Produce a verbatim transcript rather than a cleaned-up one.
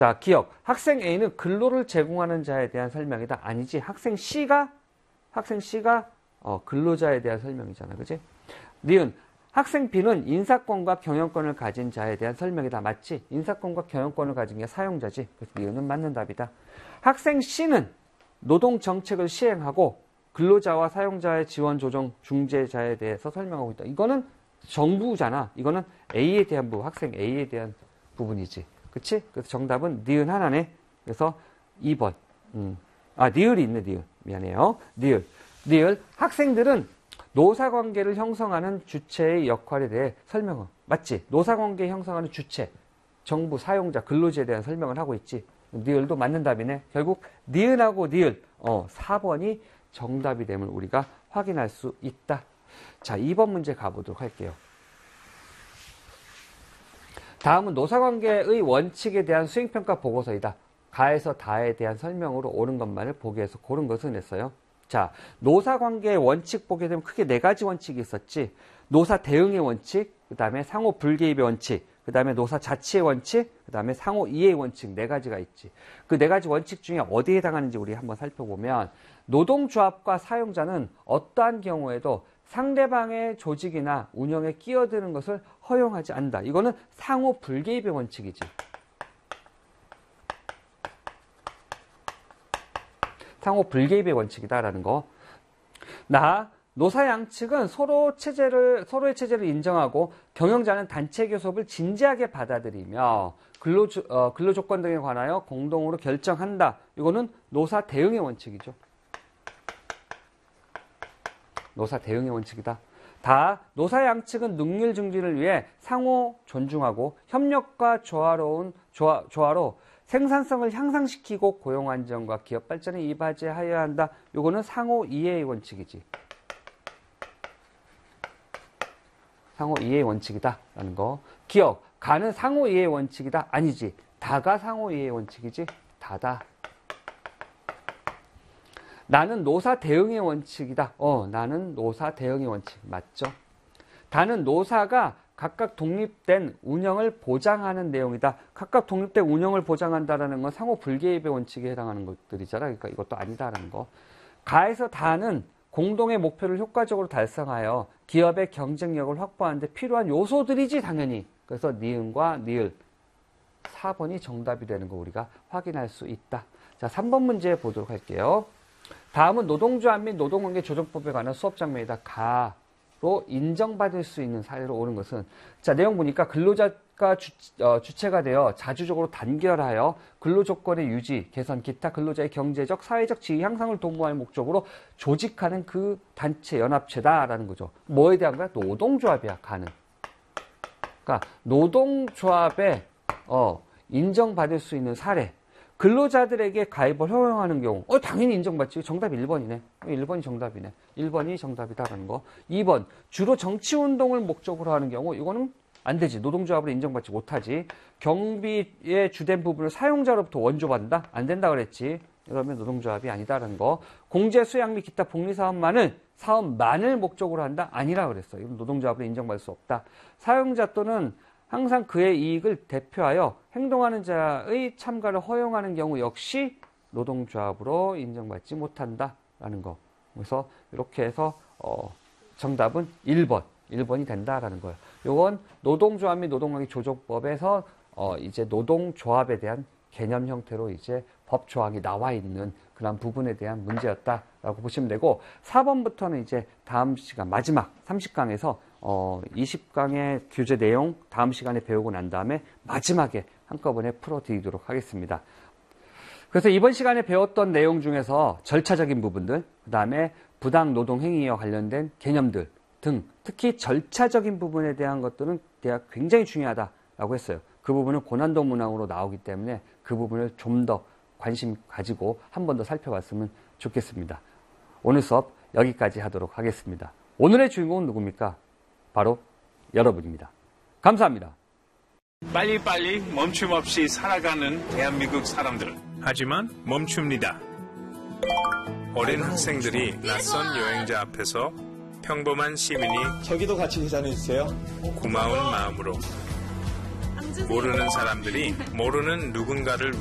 자, 기억. 학생 A는 근로를 제공하는 자에 대한 설명이다. 아니지. 학생 C가, 학생 C가, 어, 근로자에 대한 설명이잖아. 그지? 니은. 학생 B는 인사권과 경영권을 가진 자에 대한 설명이다. 맞지? 인사권과 경영권을 가진 게 사용자지. 그래서 니은은 맞는 답이다. 학생 C는 노동정책을 시행하고 근로자와 사용자의 지원, 조정, 중재자에 대해서 설명하고 있다. 이거는 정부잖아. 이거는 A에 대한 부분, 학생 A에 대한 부분이지. 그치? 그래서 정답은 니은 하나네. 그래서 이 번. 음. 아, 니을이 있네, 니을. 미안해요. 니을. 니을. 학생들은 노사관계를 형성하는 주체의 역할에 대해 설명을. 맞지? 노사관계 형성하는 주체. 정부, 사용자, 근로자에 대한 설명을 하고 있지. 니을도 맞는 답이네. 결국 니은하고 니을. 어, 사 번이 정답이 됨을 우리가 확인할 수 있다. 자, 이 번 문제 가보도록 할게요. 다음은 노사관계의 원칙에 대한 수행평가 보고서이다. 가에서 다에 대한 설명으로 옳은 것만을 보기에서 고른 것은 했어요. 자, 노사관계의 원칙 보게 되면 크게 네 가지 원칙이 있었지. 노사 대응의 원칙, 그 다음에 상호 불개입의 원칙, 그 다음에 노사 자치의 원칙, 그 다음에 상호 이해의 원칙 네 가지가 있지. 그 네 가지 원칙 중에 어디에 해당하는지 우리 한번 살펴보면 노동조합과 사용자는 어떠한 경우에도 상대방의 조직이나 운영에 끼어드는 것을 허용하지 않는다. 이거는 상호 불개입의 원칙이지. 상호 불개입의 원칙이다라는 거. 나 노사 양측은 서로 체제를 서로의 체제를 인정하고 경영자는 단체 교섭을 진지하게 받아들이며 근로 어, 근로 조건 등에 관하여 공동으로 결정한다. 이거는 노사 대응의 원칙이죠. 노사 대응의 원칙이다. 다 노사 양측은 능률 증진을 위해 상호 존중하고 협력과 조화로운 조화, 조화로 생산성을 향상시키고 고용 안정과 기업 발전에 이바지하여야 한다. 요거는 상호 이해의 원칙이지. 상호 이해의 원칙이다 라는 거. 기억. 가는 상호 이해의 원칙이다. 아니지. 다가 상호 이해의 원칙이지. 다다. 나는 노사 대응의 원칙이다. 어, 나는 노사 대응의 원칙. 맞죠? 다는 노사가 각각 독립된 운영을 보장하는 내용이다. 각각 독립된 운영을 보장한다라는 건 상호 불개입의 원칙에 해당하는 것들이잖아. 그러니까 이것도 아니다라는 거. 가에서 다는 공동의 목표를 효과적으로 달성하여 기업의 경쟁력을 확보하는 데 필요한 요소들이지 당연히. 그래서 니은과 니을 사 번이 정답이 되는 거 우리가 확인할 수 있다. 자, 삼 번 문제 보도록 할게요. 다음은 노동조합 및 노동관계 조정법에 관한 수업 장면이다. 가로 인정받을 수 있는 사례로 옳은 것은, 자, 내용 보니까 근로자가 주, 어, 주체가 되어 자주적으로 단결하여 근로조건의 유지, 개선, 기타 근로자의 경제적, 사회적 지위 향상을 도모할 목적으로 조직하는 그 단체, 연합체다라는 거죠. 뭐에 대한 거야? 노동조합이야, 가는. 그러니까 노동조합에 어, 인정받을 수 있는 사례. 근로자들에게 가입을 허용하는 경우, 어, 당연히 인정받지. 정답 일 번이네. 일 번이 정답이네. 일 번이 정답이다라는 거. 이 번, 주로 정치운동을 목적으로 하는 경우, 이거는 안 되지. 노동조합으로 인정받지 못하지. 경비의 주된 부분을 사용자로부터 원조받는다? 안 된다 그랬지. 그러면 노동조합이 아니다라는 거. 공제, 수양 및 기타 복리사업만을, 사업만을 목적으로 한다? 아니라 그랬어. 이건 노동조합으로 인정받을 수 없다. 사용자 또는 항상 그의 이익을 대표하여 행동하는 자의 참가를 허용하는 경우 역시 노동조합으로 인정받지 못한다라는 거. 그래서 이렇게 해서 어, 정답은 일 번, 일 번이 된다라는 거예요. 이건 노동조합 및 노동관계 조정법에서 어, 이제 노동조합에 대한 개념 형태로 이제 법 조항이 나와 있는 그런 부분에 대한 문제였다라고 보시면 되고, 사 번부터는 이제 다음 시간 마지막 삼십 강에서 어, 이십 강의 교재 내용 다음 시간에 배우고 난 다음에 마지막에 한꺼번에 풀어드리도록 하겠습니다. 그래서 이번 시간에 배웠던 내용 중에서 절차적인 부분들, 그 다음에 부당 노동 행위와 관련된 개념들 등 특히 절차적인 부분에 대한 것들은 대학 굉장히 중요하다라고 했어요. 그 부분은 고난도 문항으로 나오기 때문에 그 부분을 좀 더 관심 가지고 한 번 더 살펴봤으면 좋겠습니다. 오늘 수업 여기까지 하도록 하겠습니다. 오늘의 주인공은 누굽니까? 바로 여러분입니다. 감사합니다. 빨리빨리 멈춤 없이 살아가는 대한민국 사람들은 하지만 멈춥니다. 어린 학생들이 낯선 여행자 앞에서 평범한 시민이 저기도 같이 계산해 주세요. 고마운 마음으로 모르는 사람들이 모르는 누군가를